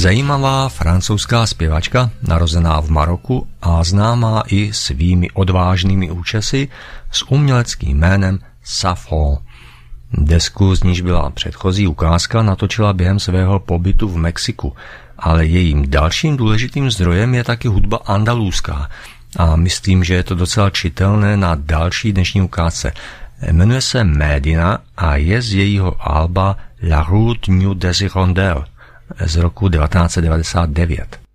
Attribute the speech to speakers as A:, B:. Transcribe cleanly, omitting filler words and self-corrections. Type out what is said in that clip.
A: Zajímavá francouzská zpěvačka, narozená v Maroku a známá i svými odvážnými účesy s uměleckým jménem Sappho. Desku, z níž byla předchozí ukázka, natočila během svého pobytu v Mexiku, ale jejím dalším důležitým zdrojem je taky hudba andalůzská a myslím, že je to docela čitelné na další dnešní ukázce. Jmenuje se Médina a je z jejího alba La Route New des Hirondelles z roku 1999.